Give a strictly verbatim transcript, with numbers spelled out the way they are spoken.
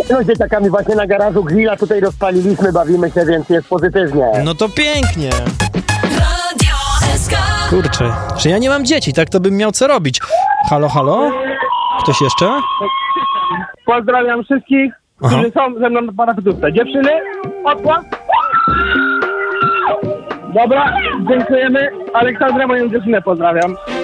No z dzieciakami właśnie na garażu grilla tutaj rozpaliliśmy, bawimy się, więc jest pozytywnie. No to pięknie. Kurczę, że ja nie mam dzieci, tak to bym miał co robić. Halo, halo? Ktoś jeszcze? Pozdrawiam wszystkich, Aha. którzy są ze mną na parapetówce. Dziewczyny, odpłat. Dobra, dziękujemy. Aleksandrę, moją dziewczynę pozdrawiam.